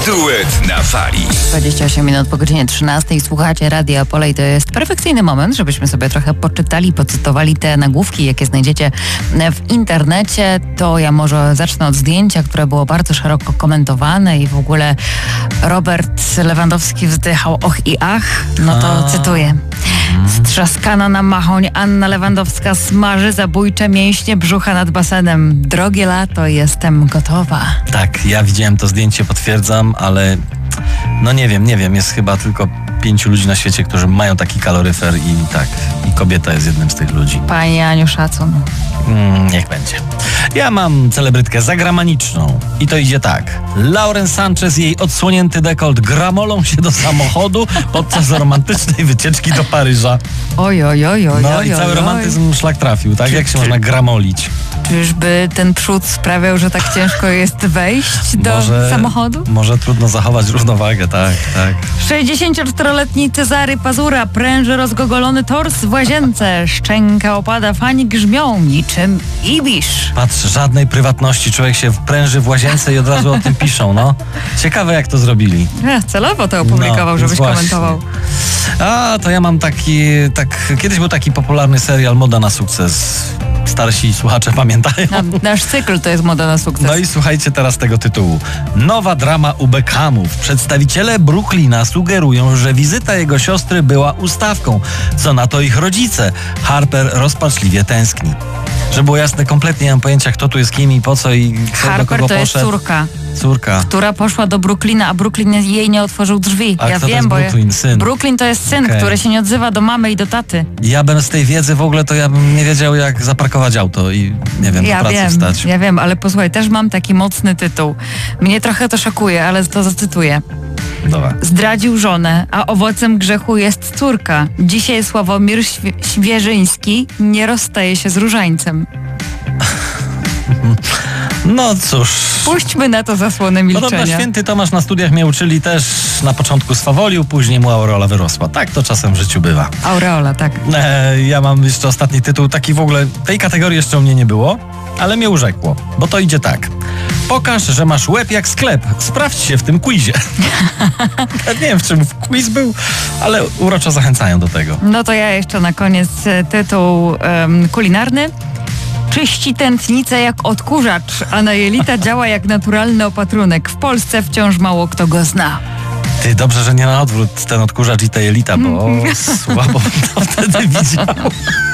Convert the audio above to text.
Duet na fali. 28 minut po godzinie 13. Słuchacie Radia Opole i to jest perfekcyjny moment, żebyśmy sobie trochę poczytali, pocytowali te nagłówki, jakie znajdziecie w internecie. To ja może zacznę od zdjęcia, które było bardzo szeroko komentowane i w ogóle Robert Lewandowski wzdychał och i ach. No to cytuję. Strzaskana na machoń Anna Lewandowska smaży zabójcze mięśnie brzucha nad basenem. Drogie lato, jestem gotowa. Tak, ja widziałem to zdjęcie, potwierdzam, ale no nie wiem, jest chyba tylko 5 ludzi na świecie, którzy mają taki kaloryfer i kobieta jest jednym z tych ludzi. Pani Aniu, szacun. Niech będzie. Ja mam celebrytkę zagraniczną i to idzie tak. Lauren Sanchez, jej odsłonięty dekolt gramolą się do samochodu podczas romantycznej wycieczki do Paryża. Oj. No i cały romantyzm szlak trafił, tak? Jak się można gramolić? Czyżby ten przód sprawiał, że tak ciężko jest wejść do samochodu? Może trudno zachować równowagę, tak. 64-letni Cezary Pazura pręży rozgogolony tors w łazience. Szczęka opada, fani grzmią niczym ibisz. Patrz, żadnej prywatności, człowiek się pręży w łazience i od razu o tym piszą, no. Ciekawe, jak to zrobili. Celowo to opublikował, żebyś właśnie komentował. A, to ja mam kiedyś był taki popularny serial Moda na sukces. Starsi słuchacze pamiętają. Nasz cykl to jest Moda na sukces. No i słuchajcie teraz tego tytułu. Nowa drama u Beckhamów. Przedstawiciele Brooklyna sugerują, że wizyta jego siostry była ustawką. Co na to ich rodzice? Harper rozpaczliwie tęskni. Żeby było jasne, kompletnie nie mam pojęcia, kto tu jest kim i po co i kto Harper do kogo to poszedł. jest Córka. Która poszła do Brooklyna, a Brooklyn jej nie otworzył drzwi. A ja kto wiem, to jest Brooklyn? Syn. Brooklyn to jest syn, który się nie odzywa do mamy i do taty. Ja bym z tej wiedzy w ogóle, to ja bym nie wiedział, jak zaparkować auto i nie wiem, do pracy wstać. Ja wiem, ale posłuchaj, też mam taki mocny tytuł. Mnie trochę to szokuje, ale to zacytuję. Dobra. Zdradził żonę, a owocem grzechu jest córka. Dzisiaj Sławomir Świeżyński nie rozstaje się z różańcem. No cóż. Puśćmy na to zasłonę milczenia. Podobno święty Tomasz na studiach mnie uczyli też na początku swawolił, później mu aureola wyrosła. Tak to czasem w życiu bywa. Aureola, tak. Ja mam jeszcze ostatni tytuł, taki w ogóle, tej kategorii jeszcze u mnie nie było, ale mnie urzekło, bo to idzie tak. Pokaż, że masz łeb jak sklep. Sprawdź się w tym quizie. Ja nie wiem, w czym quiz był, ale uroczo zachęcają do tego. No to ja jeszcze na koniec tytuł kulinarny. Czyści tętnicę jak odkurzacz, a na jelita działa jak naturalny opatrunek. W Polsce wciąż mało kto go zna. Ty, dobrze, że nie na odwrót ten odkurzacz i te jelita, bo słabo to wtedy widział.